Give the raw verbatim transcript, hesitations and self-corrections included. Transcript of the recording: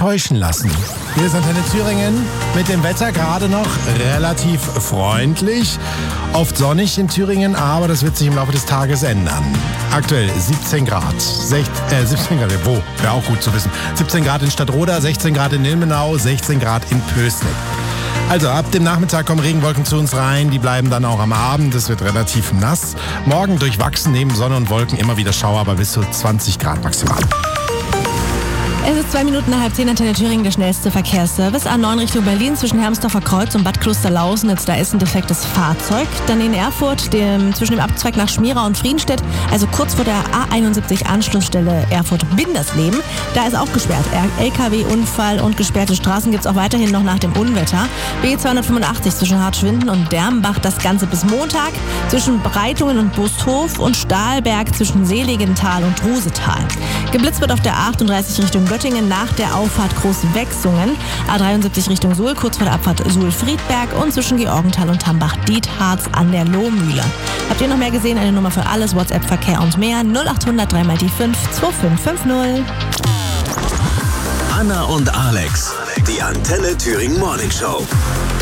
täuschen lassen. Hier ist Antenne Thüringen mit dem Wetter gerade noch relativ freundlich. Oft sonnig in Thüringen, aber das wird sich im Laufe des Tages ändern. Aktuell siebzehn Grad. Sech, äh, siebzehn Grad, wo? Wäre auch gut zu wissen. siebzehn Grad in Stadtroda, sechzehn Grad in Ilmenau, sechzehn Grad in Pößneck. Also ab dem Nachmittag kommen Regenwolken zu uns rein, die bleiben dann auch am Abend, es wird relativ nass. Morgen durchwachsen neben Sonne und Wolken immer wieder Schauer, aber bis zu zwanzig Grad maximal. Es ist zwei Minuten nach halb zehn, Antenne Thüringen, der schnellste Verkehrsservice. A neun Richtung Berlin zwischen Hermsdorfer Kreuz und Bad Klosterlausenitz. Da ist ein defektes Fahrzeug. Dann in Erfurt dem, zwischen dem Abzweig nach Schmierau und Friedenstedt, also kurz vor der A einundsiebzig Anschlussstelle Erfurt-Bindersleben. Da ist auch gesperrt. L K W-Unfall und gesperrte Straßen gibt es auch weiterhin noch nach dem Unwetter. B zweihundertfünfundachtzig zwischen Hartschwinden und Dermbach, das Ganze bis Montag. Zwischen Breitungen und Busthof und Stahlberg zwischen Seligenthal und Rosetal. Geblitzt wird auf der achtunddreißig Richtung Göttingen nach der Auffahrt Großwechsungen. A dreiundsiebzig Richtung Suhl, kurz vor der Abfahrt Suhl-Friedberg und zwischen Georgenthal und Tambach-Dietharz an der Lohmühle. Habt ihr noch mehr gesehen? Eine Nummer für alles, WhatsApp, Verkehr und mehr. null acht hundert drei mal die fünf zwei fünf fünf null. Anna und Alex, die Antenne Thüringen Morning Show.